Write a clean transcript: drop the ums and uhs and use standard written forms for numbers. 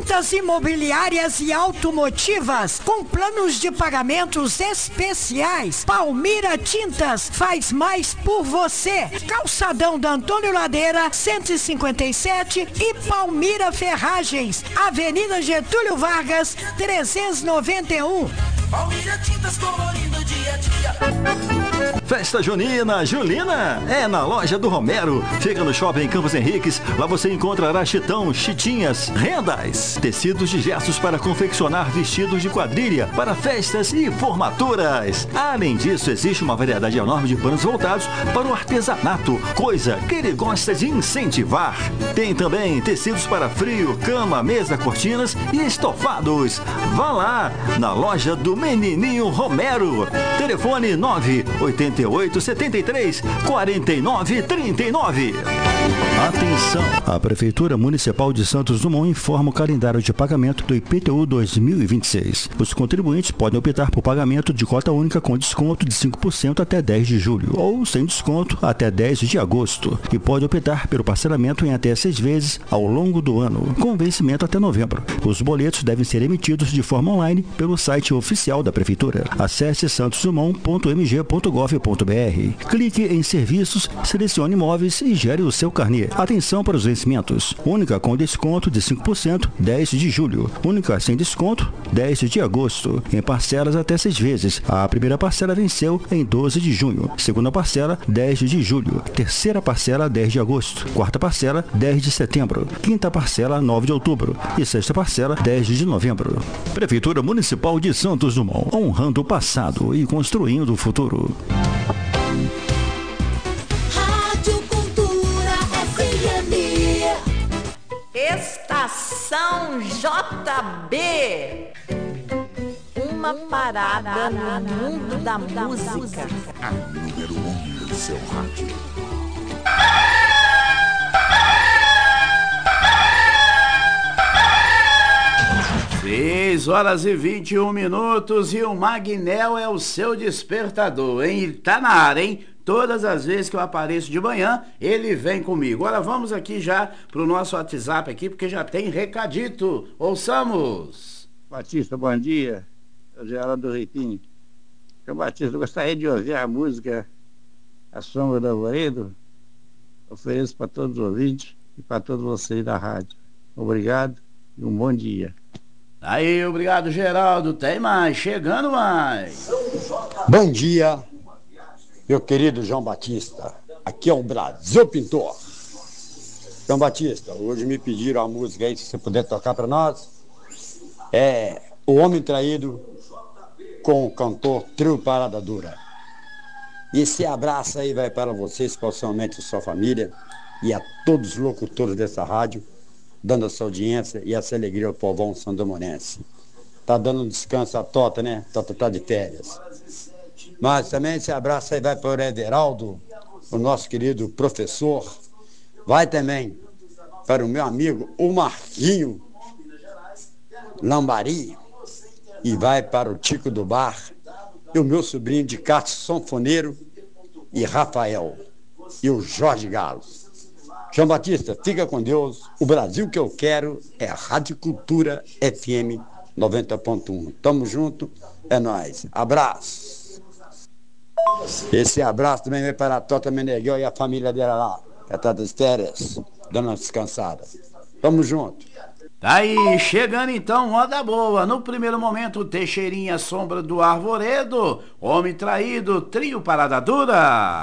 Tintas imobiliárias e automotivas com planos de pagamentos especiais. Palmira Tintas faz mais por você. Calçadão da Antônio Ladeira, 157 e Palmira Ferragens, Avenida Getúlio Vargas, 391. Palmira Tintas colorindo dia a dia. Festa junina, Julina, é na loja do Romero. Fica no Shopping Campos Henriques. Lá você encontrará chitão, chitinhas, rendas, tecidos de gestos para confeccionar vestidos de quadrilha para festas e formaturas. Além disso, existe uma variedade enorme de panos voltados para o artesanato, coisa que ele gosta de incentivar. Tem também tecidos para frio, cama, mesa, cortinas e estofados. Vá lá, na loja do Menininho Romero. Telefone 988-73-4939. Atenção! A Prefeitura Municipal de Santos Dumont informa o calendário de pagamento do IPTU 2026. Os contribuintes podem optar por pagamento de cota única com desconto de 5% até 10 de julho ou sem desconto até 10 de agosto e pode optar pelo parcelamento em até 6 vezes ao longo do ano, com vencimento até novembro. Os boletos devem ser emitidos de forma online pelo site oficial da Prefeitura. Acesse santosdumont.mg.gov.br. Clique em Serviços, selecione Imóveis e gere o seu carnê. Atenção para os vencimentos. Única com desconto de 5%, 10 de julho. Única sem desconto, 10 de agosto. Em parcelas até 6 vezes. A primeira parcela venceu em 12 de junho. Segunda parcela, 10 de julho. Terceira parcela, 10 de agosto. Quarta parcela, 10 de setembro. Quinta parcela, 9 de outubro. E sexta parcela, 10 de novembro. Prefeitura Municipal de Santos Dumont. Honrando o passado e construindo o futuro. Estação JB. Uma parada no mundo da música. A número 1 do seu rádio. 6h21 e o Magnel é o seu despertador, hein? Ele tá na área, hein? Todas as vezes que eu apareço de manhã, ele vem comigo. Agora vamos aqui já pro nosso WhatsApp aqui, porque já tem recadito. Ouçamos. Batista, bom dia. Eu Geraldo do Reitinho. Eu, Batista, eu gostaria de ouvir a música A Sombra do Arvoredo. Ofereço para todos os ouvintes e para todos vocês da rádio. Obrigado e um bom dia. Aí, obrigado, Geraldo. Tem mais, chegando mais. Bom dia, meu querido João Batista. Aqui é o Brasil Pintor. João Batista, hoje me pediram a música aí, se você puder tocar para nós. É O Homem Traído com o cantor Trio Parada Dura. E esse abraço aí vai para você, especialmente a sua família e a todos os locutores dessa rádio, dando essa audiência e essa alegria ao povão sandomonense. Tá dando um descanso a Tota, né? Tota tá de férias. Mas também esse abraço aí vai para o Everaldo, o nosso querido professor. Vai também para o meu amigo, o Marquinho Lambari. E vai para o Tico do Bar e o meu sobrinho de Cássio Sanfoneiro e Rafael. E o Jorge Galo. João Batista, fica com Deus. O Brasil que eu quero é a Rádio Cultura FM 90.1. Tamo junto, é nóis. Abraço. Esse abraço também vai para a Tota Meneghel e a família dela lá, que tá das férias, dando uma descansada. Tamo junto. Tá aí, chegando então, roda boa. No primeiro momento, Teixeirinha, Sombra do Arvoredo, Homem Traído, Trio Parada Dura.